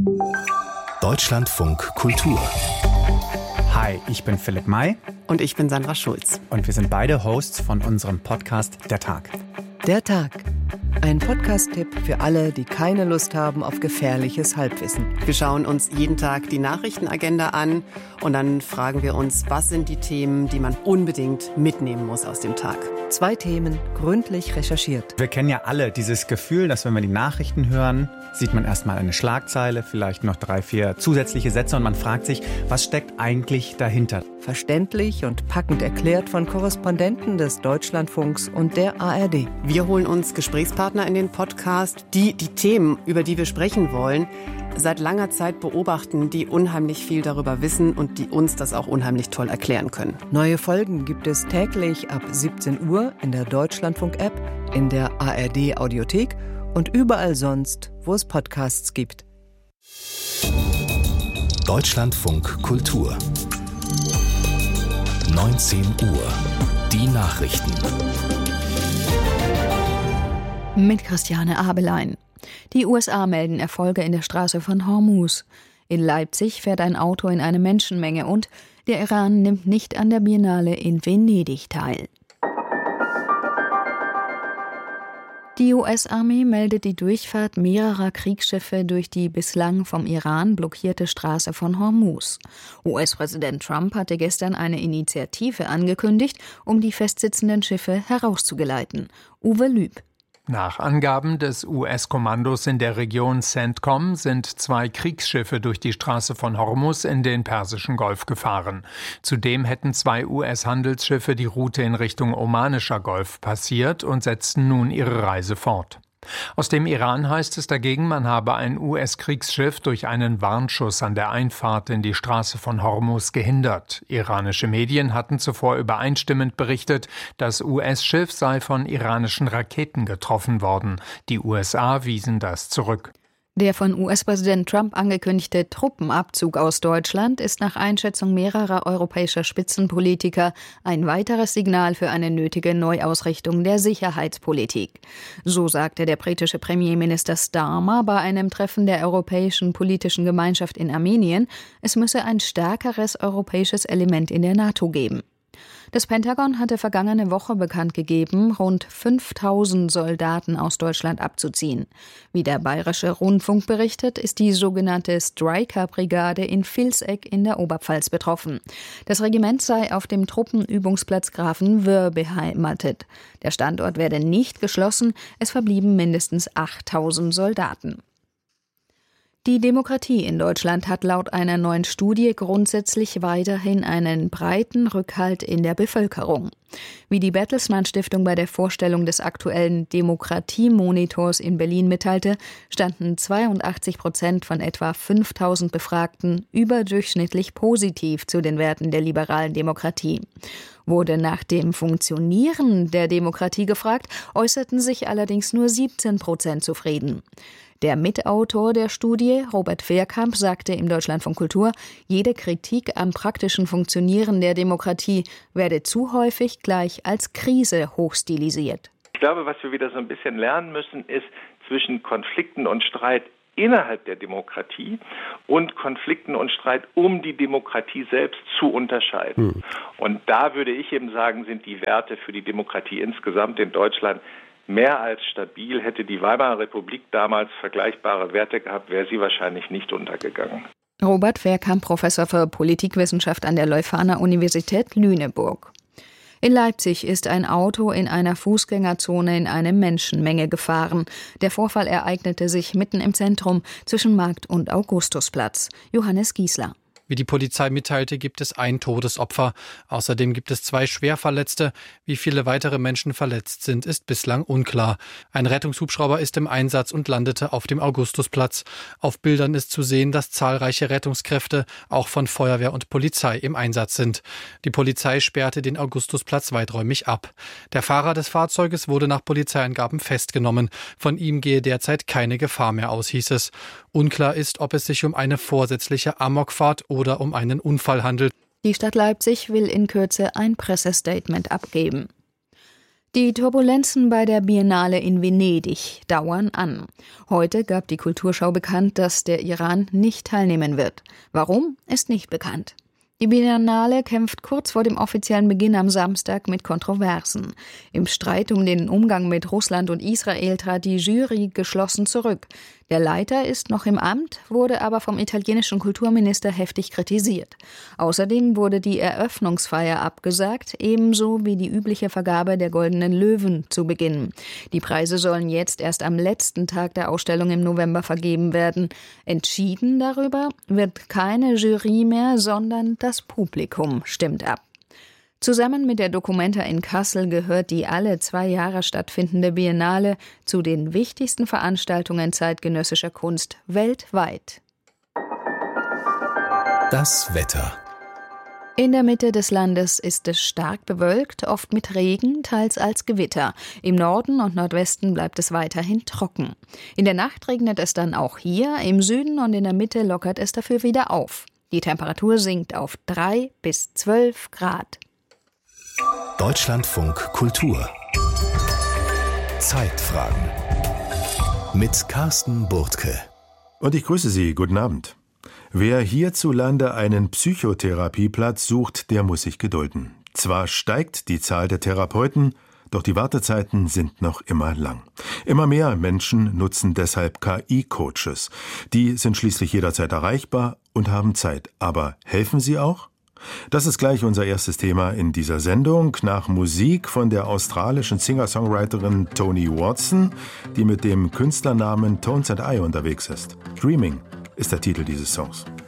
Deutschlandfunk Kultur. Hi, ich bin Philipp May. Und ich bin Sandra Schulz. Und wir sind beide Hosts von unserem Podcast Der Tag. Der Tag. Ein Podcast-Tipp für alle, die keine Lust haben auf gefährliches Halbwissen. Wir schauen uns jeden Tag die Nachrichtenagenda an und dann fragen wir uns, was sind die Themen, die man unbedingt mitnehmen muss aus dem Tag. 2 Themen, gründlich recherchiert. Wir kennen ja alle dieses Gefühl, dass wenn wir die Nachrichten hören, sieht man erstmal eine Schlagzeile, vielleicht noch 3, 4 zusätzliche Sätze und man fragt sich, was steckt eigentlich dahinter? Verständlich und packend erklärt von Korrespondenten des Deutschlandfunks und der ARD. Wir holen uns Gesprächspartner in den Podcast, die Themen, über die wir sprechen wollen, seit langer Zeit beobachten, die unheimlich viel darüber wissen und die uns das auch unheimlich toll erklären können. Neue Folgen gibt es täglich ab 17 Uhr in der Deutschlandfunk-App, in der ARD-Audiothek und überall sonst, wo es Podcasts gibt. Deutschlandfunk Kultur. 19 Uhr. Die Nachrichten. Mit Christiane Abelein. Die USA melden Erfolge in der Straße von Hormuz. In Leipzig fährt ein Auto in eine Menschenmenge und der Iran nimmt nicht an der Biennale in Venedig teil. Die US-Armee meldet die Durchfahrt mehrerer Kriegsschiffe durch die bislang vom Iran blockierte Straße von Hormuz. US-Präsident Trump hatte gestern eine Initiative angekündigt, um die festsitzenden Schiffe herauszugeleiten. Uwe Lüb. Nach Angaben des US-Kommandos in der Region CENTCOM sind 2 Kriegsschiffe durch die Straße von Hormuz in den Persischen Golf gefahren. Zudem hätten 2 US-Handelsschiffe die Route in Richtung Omanischer Golf passiert und setzten nun ihre Reise fort. Aus dem Iran heißt es dagegen, man habe ein US-Kriegsschiff durch einen Warnschuss an der Einfahrt in die Straße von Hormuz gehindert. Iranische Medien hatten zuvor übereinstimmend berichtet, das US-Schiff sei von iranischen Raketen getroffen worden. Die USA wiesen das zurück. Der von US-Präsident Trump angekündigte Truppenabzug aus Deutschland ist nach Einschätzung mehrerer europäischer Spitzenpolitiker ein weiteres Signal für eine nötige Neuausrichtung der Sicherheitspolitik. So sagte der britische Premierminister Starmer bei einem Treffen der Europäischen Politischen Gemeinschaft in Armenien, es müsse ein stärkeres europäisches Element in der NATO geben. Das Pentagon hatte vergangene Woche bekannt gegeben, rund 5.000 Soldaten aus Deutschland abzuziehen. Wie der Bayerische Rundfunk berichtet, ist die sogenannte Stryker-Brigade in Vilseck in der Oberpfalz betroffen. Das Regiment sei auf dem Truppenübungsplatz Grafenwöhr beheimatet. Der Standort werde nicht geschlossen, es verblieben mindestens 8.000 Soldaten. Die Demokratie in Deutschland hat laut einer neuen Studie grundsätzlich weiterhin einen breiten Rückhalt in der Bevölkerung. Wie die Bertelsmann Stiftung bei der Vorstellung des aktuellen Demokratiemonitors in Berlin mitteilte, standen 82% von etwa 5.000 Befragten überdurchschnittlich positiv zu den Werten der liberalen Demokratie. Wurde nach dem Funktionieren der Demokratie gefragt, äußerten sich allerdings nur 17% zufrieden. Der Mitautor der Studie, Robert Wehrkamp, sagte im Deutschlandfunk Kultur, jede Kritik am praktischen Funktionieren der Demokratie werde zu häufig gleich als Krise hochstilisiert. Ich glaube, was wir wieder so ein bisschen lernen müssen, ist zwischen Konflikten und Streit innerhalb der Demokratie und Konflikten und Streit um die Demokratie selbst zu unterscheiden. Und da würde ich eben sagen, sind die Werte für die Demokratie insgesamt in Deutschland mehr als stabil. Hätte die Weimarer Republik damals vergleichbare Werte gehabt, wäre sie wahrscheinlich nicht untergegangen. Robert Wehrkamp, Professor für Politikwissenschaft an der Leuphana-Universität Lüneburg. In Leipzig ist ein Auto in einer Fußgängerzone in eine Menschenmenge gefahren. Der Vorfall ereignete sich mitten im Zentrum zwischen Markt- und Augustusplatz. Johannes Giesler. Wie die Polizei mitteilte, gibt es ein Todesopfer. Außerdem gibt es 2 Schwerverletzte. Wie viele weitere Menschen verletzt sind, ist bislang unklar. Ein Rettungshubschrauber ist im Einsatz und landete auf dem Augustusplatz. Auf Bildern ist zu sehen, dass zahlreiche Rettungskräfte, auch von Feuerwehr und Polizei, im Einsatz sind. Die Polizei sperrte den Augustusplatz weiträumig ab. Der Fahrer des Fahrzeuges wurde nach Polizeiangaben festgenommen. Von ihm gehe derzeit keine Gefahr mehr aus, hieß es. Unklar ist, ob es sich um eine vorsätzliche Amokfahrt oder um einen Unfall handelt. Die Stadt Leipzig will in Kürze ein Pressestatement abgeben. Die Turbulenzen bei der Biennale in Venedig dauern an. Heute gab die Kulturschau bekannt, dass der Iran nicht teilnehmen wird. Warum, ist nicht bekannt. Die Biennale kämpft kurz vor dem offiziellen Beginn am Samstag mit Kontroversen. Im Streit um den Umgang mit Russland und Israel trat die Jury geschlossen zurück. Der Leiter ist noch im Amt, wurde aber vom italienischen Kulturminister heftig kritisiert. Außerdem wurde die Eröffnungsfeier abgesagt, ebenso wie die übliche Vergabe der Goldenen Löwen zu Beginn. Die Preise sollen jetzt erst am letzten Tag der Ausstellung im November vergeben werden. Entschieden darüber wird keine Jury mehr, sondern das Publikum stimmt ab. Zusammen mit der Documenta in Kassel gehört die alle 2 Jahre stattfindende Biennale zu den wichtigsten Veranstaltungen zeitgenössischer Kunst weltweit. Das Wetter. In der Mitte des Landes ist es stark bewölkt, oft mit Regen, teils als Gewitter. Im Norden und Nordwesten bleibt es weiterhin trocken. In der Nacht regnet es dann auch hier, im Süden und in der Mitte lockert es dafür wieder auf. Die Temperatur sinkt auf 3 bis 12 Grad. Deutschlandfunk Kultur. Zeitfragen. Mit Carsten Burtke. Und ich grüße Sie. Guten Abend. Wer hierzulande einen Psychotherapieplatz sucht, der muss sich gedulden. Zwar steigt die Zahl der Therapeuten, doch die Wartezeiten sind noch immer lang. Immer mehr Menschen nutzen deshalb KI-Coaches. Die sind schließlich jederzeit erreichbar und haben Zeit. Aber helfen sie auch? Das ist gleich unser erstes Thema in dieser Sendung. Nach Musik von der australischen Singer-Songwriterin Toni Watson, die mit dem Künstlernamen Tones and I unterwegs ist. Dreaming ist der Titel dieses Songs.